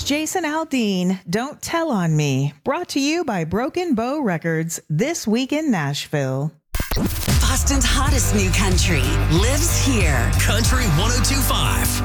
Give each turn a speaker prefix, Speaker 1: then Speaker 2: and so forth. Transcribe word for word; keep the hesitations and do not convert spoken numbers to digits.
Speaker 1: Jason Aldean, Don't Tell on Me, brought to you by Broken Bow Records, this week in Nashville.
Speaker 2: Boston's hottest new country lives here.
Speaker 3: Country one oh two point five.